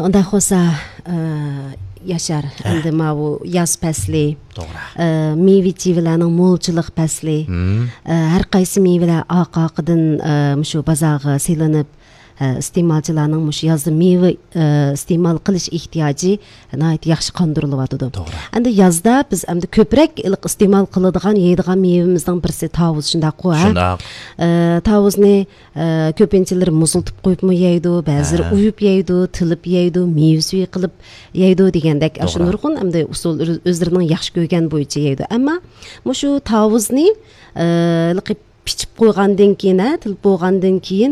Ondan olsa yaşar. Endi bu yaz fəsli. Doğru. Meyve-çivilərinin molçılıq fəsli. Hər qaysı meyvelər aq-aqıdan şu bazağı selinib iste'molchilarning mush yozda meva iste'mol qilish ehtiyoji nihoyat yaxshi qondiriladi. Endi yozda biz endi ko'proq iste'mol qiladigan, yeydigan mevamizning birisi tavuz shundaq-ku. Tavuzni ko'pinchalar muziltib qo'yibmi yeydi, ba'zilar uyib yeydi, tilib yeydi, meva suvi qilib yeydi degandek shu nurg'un endi usul o'zlarining yaxshi ko'rgan bo'yicha yeydi. Ammo shu tavuzni pichib qo'ygandan keyin, tilib bo'lgandan keyin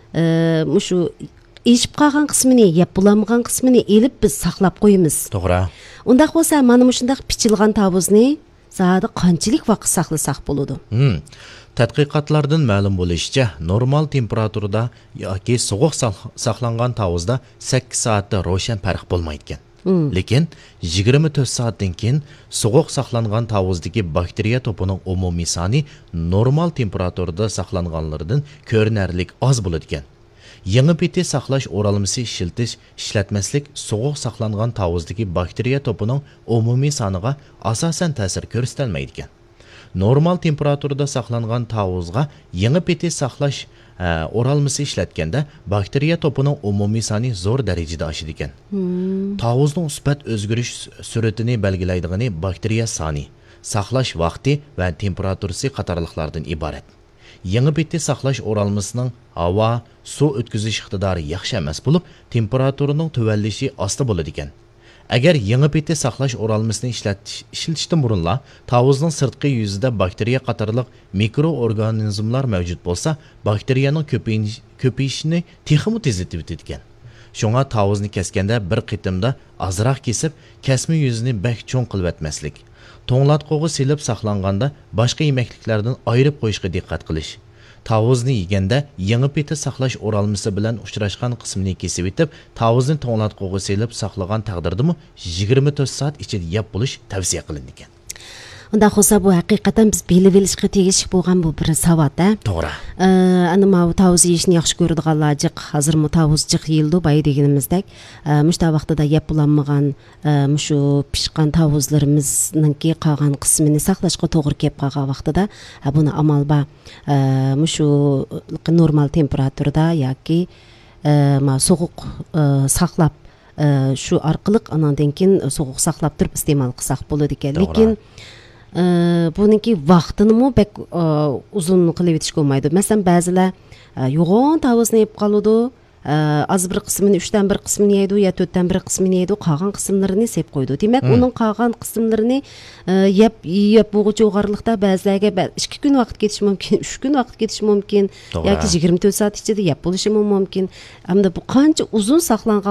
mushu eshib qolgan qismini, yeb bo'lmagan qismini elib biz saqlab qo'yamiz. To'g'ri. Undaq bo'lsa, mana shundaq pichilgan tavuzni zodi qanchalik vaqt saqlasak bo'ladi? Tadqiqotlardan ma'lum bo'lishicha, normal temperaturada yoki sovuq saqlangan tavuzda 8 soatda ro'shan farq bo'lmaydi ekan. Lekin 24 soatdan keyin sovuq saqlangan tavuzdagi bakteriya to'pining umumiy soni normal temperaturada saqlanganlardan ko'rinarlik oz bo'ladi ekan. Yangi peti saqlash o'ralmasi ishlatmaslik sovuq saqlangan tavuzdagi bakteriya to'pining umumiy soniga asosan ta'sir ko'rsatilmaydi ekan. Normal temperaturada saqlangan tavuzga yangi peti saqlash o'ralmasi ishlatganda bakteriya to'pining umumiy soni zo'r darajada oshadi ekan. Tavuzning sifat o'zgarish sur'atini belgilaydigan bakteriya soni, saqlash vaqti va temperaturasi qatorliqlardan iborat. Yangi peti saqlash o'ralmasining havo, suv o'tkazish iqtidori yaxshi emas bo'lib, temperaturaning tuvanlishi osti bo'ladi ekan. Agar yangi peti saqlash o'ralmasini ishlatishdan burunla tavuzning sirtqi yuzida bakteriya qatorliq mikroorganizmlar mavjud bo'lsa, bakteriyaning ko'payishini texmi tezlatib ekan. Shunga tavuzni kesganda bir qitimda azroq kesib, kesma yuzini bak cho'ng qilib etmaslik. To'nglatqo'ga silib saqlanganda boshqa yemekliklardan ayirib qo'yishga diqqat qilish. Tavuzni yeganda yangi peti saqlash o'ralmasi bilan uchrashgan qismini kesib etib, tavuzni to'nglatqo'ga silib saqlagan taqdirdami 24 soat ichida yeb bo'lish tavsiya qilingan. Unda olsa bu haqiqatan biz bilib olishga tegishli bo'lgan bu bir savat. To'g'ri. Ana bu tavuz yeyishni yaxshi ko'radiganlar jiq, hozir tavuz jiq yildi, bay deganimizdek, mushta vaqtida yeb bo'lmagan shu pishgan tavuzlarimizning qolgan qismini saqlashga to'g'ri kelib qolgan vaqtida buni amal ba shu normal temperaturada yoki sovuq saqlab shu orqali andan keyin sovuq saqlab turib iste'mol qilsak bo'ladi ekan. Lekin buniki vaqtini bek uzun qilib etishga bo'lmaydi. Masalan, ba'zilar yo'g'on tavuzni yeb qoladi, az bir qismini 3dan 1 qismini yeydi yo 4dan 1 qismini yeydi, qolgan qismlarini sep qo'ydi. Demak, uning qolgan qismlarini yeb bo'g'uchi o'g'arliqda ba'zilarga 2 kun vaqt ketishi mumkin, 3 kun vaqt ketishi mumkin yoki 24 soat ichida yeb bo'lishi mumkin. Hamda bu qancha uzun saqlangan